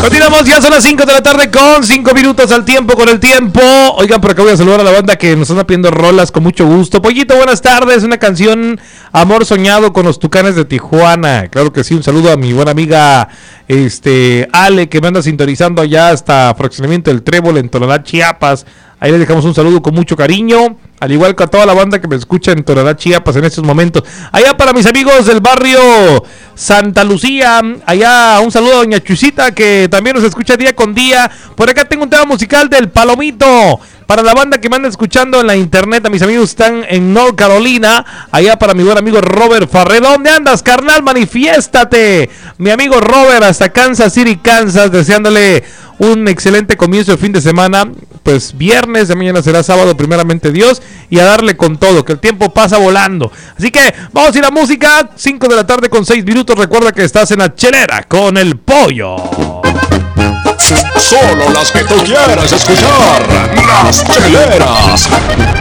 Continuamos, ya son las 5 de la tarde con 5 minutos al tiempo con el tiempo. Oigan, por acá voy a saludar a la banda que nos anda pidiendo rolas con mucho gusto. Pollito, buenas tardes. Una canción Amor Soñado con los Tucanes de Tijuana. Claro que sí, un saludo a mi buena amiga Ale, que me anda sintonizando allá hasta Fraccionamiento del Trébol en Tonalá, Chiapas. Ahí les dejamos un saludo con mucho cariño, al igual que a toda la banda que me escucha en Tonalá, Chiapas en estos momentos. Allá para mis amigos del barrio Santa Lucía, allá un saludo a doña Chusita, que también nos escucha día con día. Por acá tengo un tema musical del Palomito. Para la banda que me anda escuchando en la internet, a mis amigos están en North Carolina. Allá para mi buen amigo Robert Farré. ¿Dónde andas, carnal? Manifiéstate. Mi amigo Robert hasta Kansas City, Kansas, deseándole un excelente comienzo de fin de semana. Pues viernes, de mañana será sábado, primeramente Dios. Y a darle con todo, que el tiempo pasa volando. Así que vamos a ir a música. 5 de la tarde con 6 minutos. Recuerda que estás en la chelera con el pollo. Solo las que tú quieras escuchar. Las cheleras.